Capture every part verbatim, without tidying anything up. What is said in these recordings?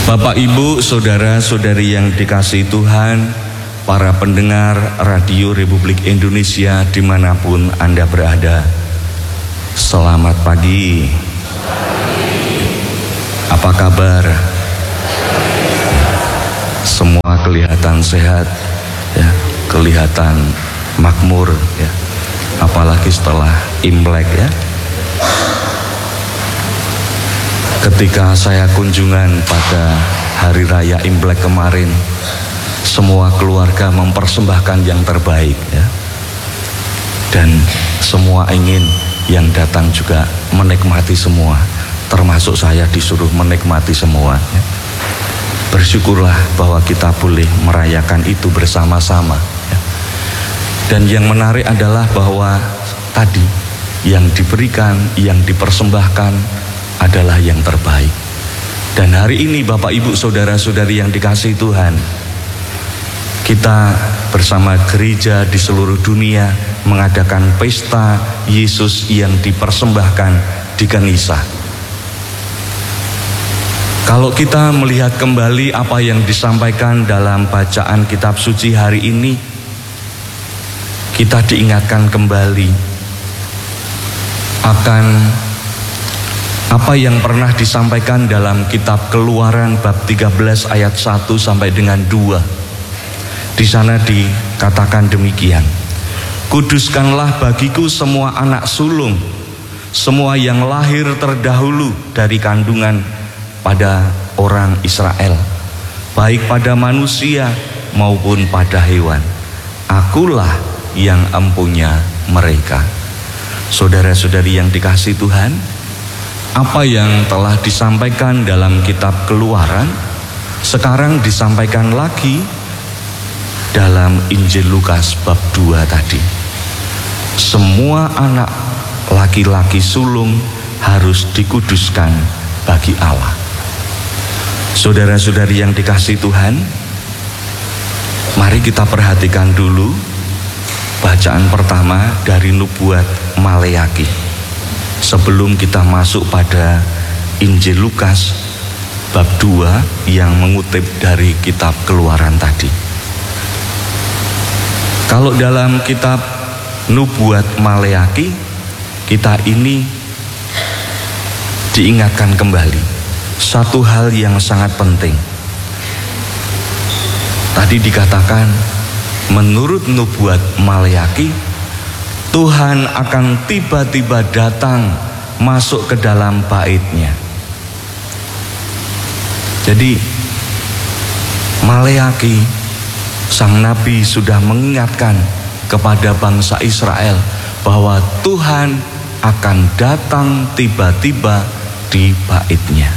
Bapak, Ibu, saudara-saudari yang dikasihi Tuhan, para pendengar Radio Republik Indonesia dimanapun Anda berada, selamat pagi. Apa kabar? Semua kelihatan sehat, ya, kelihatan makmur, ya. Apalagi setelah Imlek, ya. Ketika saya kunjungan pada hari raya Imlek kemarin, semua keluarga mempersembahkan yang terbaik, ya. Dan semua ingin yang datang juga menikmati semua, termasuk saya disuruh menikmati semua, ya. Bersyukurlah bahwa kita boleh merayakan itu bersama-sama, ya. Dan yang menarik adalah bahwa tadi yang diberikan, yang dipersembahkan adalah yang terbaik. Dan hari ini Bapak, Ibu, saudara-saudari yang dikasihi Tuhan, kita bersama gereja di seluruh dunia mengadakan pesta Yesus yang dipersembahkan di Kenisa. Kalau kita melihat kembali apa yang disampaikan dalam bacaan kitab suci hari ini, kita diingatkan kembali akan apa yang pernah disampaikan dalam kitab Keluaran bab tiga belas ayat satu sampai dengan dua. Di sana dikatakan demikian: Kuduskanlah bagiku semua anak sulung, semua yang lahir terdahulu dari kandungan pada orang Israel, baik pada manusia maupun pada hewan. Akulah yang empunya mereka. Saudara-saudari yang dikasihi Tuhan, apa yang telah disampaikan dalam kitab Keluaran sekarang disampaikan lagi dalam Injil Lukas bab dua tadi. Semua anak laki-laki sulung harus dikuduskan bagi Allah. Saudara-saudari yang dikasihi Tuhan, mari kita perhatikan dulu bacaan pertama dari nubuat Maleaki sebelum kita masuk pada Injil Lukas bab dua yang mengutip dari kitab Keluaran tadi. Kalau dalam kitab nubuat Maleaki, kita ini diingatkan kembali satu hal yang sangat penting. Tadi dikatakan menurut nubuat Maleaki, Tuhan akan tiba-tiba datang masuk ke dalam bait-Nya. Jadi Maleaki, sang nabi, sudah mengingatkan kepada bangsa Israel bahwa Tuhan akan datang tiba-tiba di bait-Nya.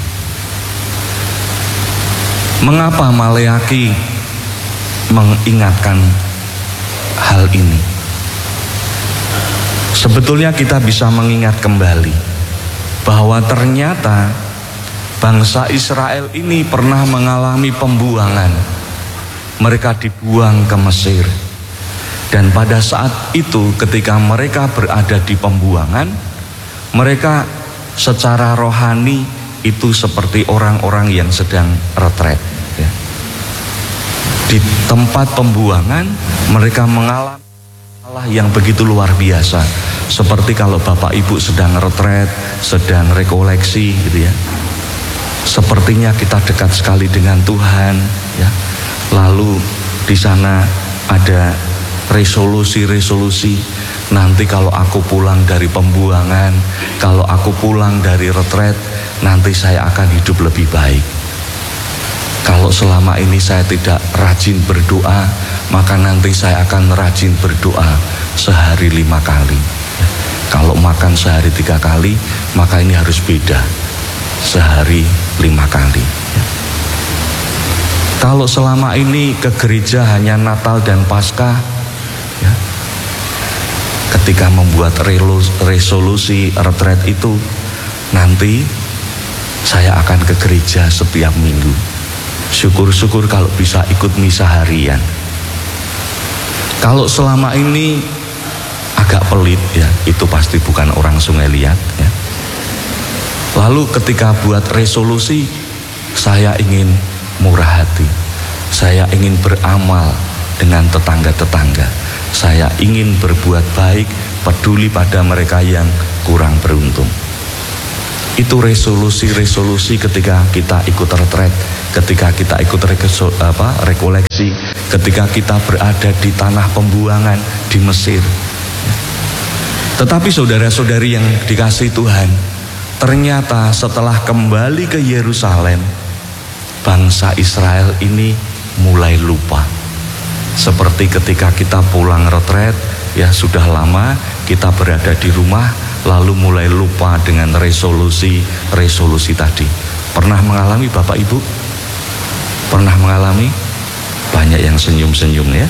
Mengapa Maleaki mengingatkan hal ini? Sebetulnya kita bisa mengingat kembali bahwa ternyata bangsa Israel ini pernah mengalami pembuangan. Mereka dibuang ke Mesir. Dan pada saat itu ketika mereka berada di pembuangan, mereka secara rohani itu seperti orang-orang yang sedang retret, ya. Di tempat pembuangan mereka mengalami Allah yang begitu luar biasa. Seperti kalau Bapak Ibu sedang retret, sedang rekoleksi, gitu ya. Sepertinya kita dekat sekali dengan Tuhan, ya. Lalu di sana ada resolusi-resolusi. Nanti kalau aku pulang dari pembuangan, kalau aku pulang dari retret, nanti saya akan hidup lebih baik. Kalau selama ini saya tidak rajin berdoa, maka nanti saya akan rajin berdoa sehari lima kali. Kalau makan sehari tiga kali, maka ini harus beda, sehari lima kali. Kalau selama ini ke gereja hanya Natal dan Paskah, ya, ketika membuat resolusi retret itu, nanti saya akan ke gereja setiap minggu. Syukur-syukur kalau bisa ikut misa harian. Kalau selama ini agak pelit, ya, itu pasti bukan orang Sungai Liat, ya. Lalu ketika buat resolusi, Saya ingin murah hati. Saya ingin beramal dengan tetangga-tetangga. Saya ingin berbuat baik, peduli pada mereka yang kurang beruntung. Itu resolusi-resolusi ketika kita ikut retret, ketika kita ikut rekesol, apa, rekoleksi, ketika kita berada di tanah pembuangan di Mesir. Tetapi saudara-saudari yang dikasihi Tuhan, ternyata setelah kembali ke Yerusalem, bangsa Israel ini mulai lupa. Seperti ketika kita pulang retret, ya sudah lama kita berada di rumah, lalu mulai lupa dengan resolusi-resolusi tadi. Pernah mengalami Bapak Ibu? Pernah mengalami? Banyak yang senyum-senyum ya.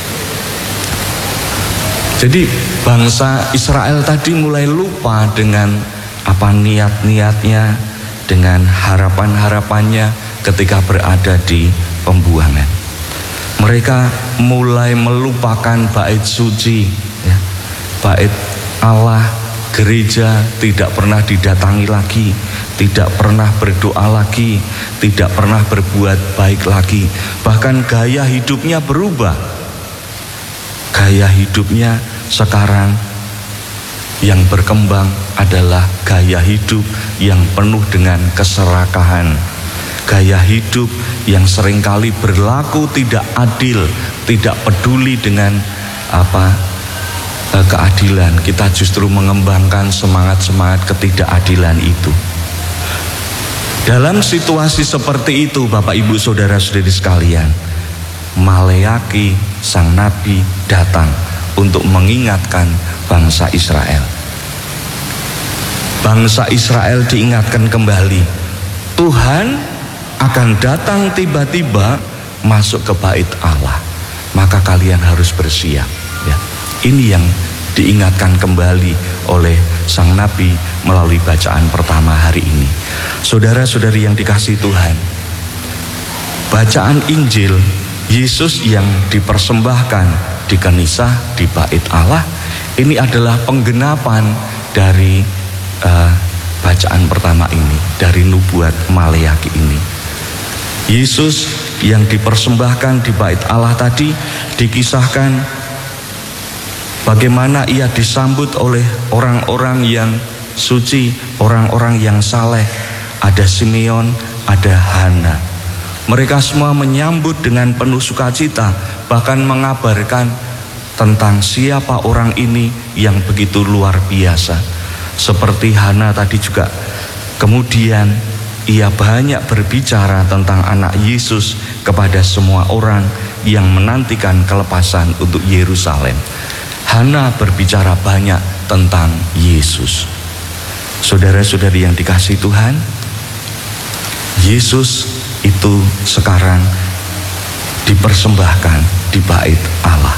Jadi bangsa Israel tadi mulai lupa dengan apa niat-niatnya, dengan harapan-harapannya ketika berada di pembuangan. Mereka mulai melupakan bait suci, ya. Bait Allah, gereja tidak pernah didatangi lagi, tidak pernah berdoa lagi, tidak pernah berbuat baik lagi. Bahkan gaya hidupnya berubah. Gaya hidupnya sekarang yang berkembang adalah gaya hidup yang penuh dengan keserakahan. Gaya hidup yang seringkali berlaku tidak adil, tidak peduli dengan apa keadilan. Kita justru mengembangkan semangat-semangat ketidakadilan itu. Dalam situasi seperti itu, Bapak Ibu Saudara-saudari sekalian, Maleaki sang nabi datang untuk mengingatkan bangsa Israel. Bangsa Israel diingatkan kembali, Tuhan akan datang tiba-tiba masuk ke bait Allah, maka kalian harus bersiap, ya. Ini yang diingatkan kembali oleh sang nabi melalui bacaan pertama hari ini. Saudara-saudari yang dikasihi Tuhan, bacaan Injil Yesus yang dipersembahkan di Kenisah, di bait Allah, ini adalah penggenapan dari uh, bacaan pertama ini, dari nubuat Maleaki ini. Yesus yang dipersembahkan di bait Allah tadi dikisahkan bagaimana ia disambut oleh orang-orang yang suci, orang-orang yang saleh. Ada Simeon, ada Hana. Mereka semua menyambut dengan penuh sukacita, bahkan mengabarkan tentang siapa orang ini yang begitu luar biasa. Seperti Hana tadi juga. Kemudian ia banyak berbicara tentang anak Yesus kepada semua orang yang menantikan kelepasan untuk Yerusalem. Hana berbicara banyak tentang Yesus. Saudara-saudari yang dikasihi Tuhan, Yesus itu sekarang dipersembahkan di bait Allah.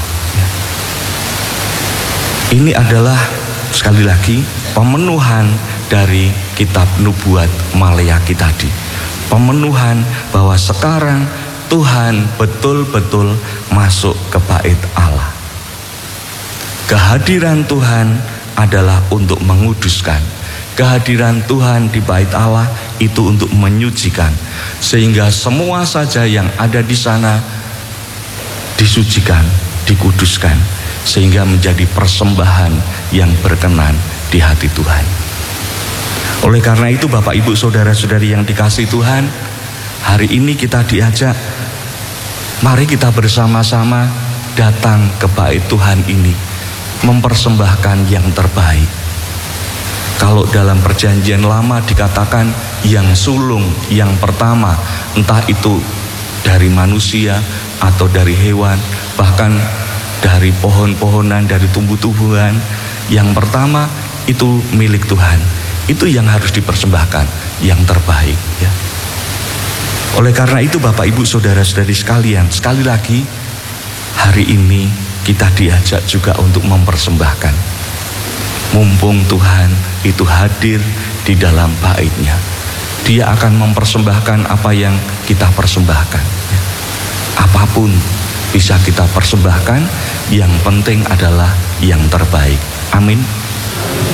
Ini adalah sekali lagi pemenuhan dari kitab nubuat Maleaki tadi. Pemenuhan bahwa sekarang Tuhan betul-betul masuk ke bait Allah. Kehadiran Tuhan adalah untuk menguduskan. Kehadiran Tuhan di bait Allah itu untuk menyucikan, sehingga semua saja yang ada di sana disucikan, dikuduskan, sehingga menjadi persembahan yang berkenan di hati Tuhan. Oleh karena itu Bapak Ibu Saudara-saudari yang dikasihi Tuhan, hari ini kita diajak, mari kita bersama-sama datang ke bait Tuhan ini, mempersembahkan yang terbaik. Kalau dalam perjanjian lama dikatakan yang sulung, yang pertama, entah itu dari manusia atau dari hewan, bahkan dari pohon-pohonan, dari tumbuh-tumbuhan, yang pertama itu milik Tuhan. Itu yang harus dipersembahkan, yang terbaik, ya. Oleh karena itu Bapak Ibu Saudara-saudari sekalian, sekali lagi hari ini kita diajak juga untuk mempersembahkan. Mumpung Tuhan itu hadir di dalam bait-Nya, Dia akan mempersembahkan apa yang kita persembahkan, ya. Apapun bisa kita persembahkan, yang penting adalah yang terbaik. Amin.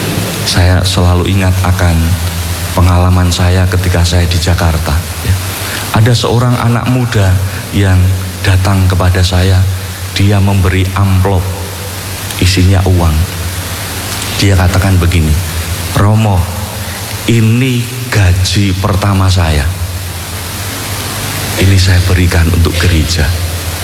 Saya selalu ingat akan pengalaman saya ketika saya di Jakarta, ya. Ada seorang anak muda yang datang kepada saya. Dia memberi amplop isinya uang. Dia katakan begini, Romo, ini gaji pertama saya. Ini saya berikan untuk gereja.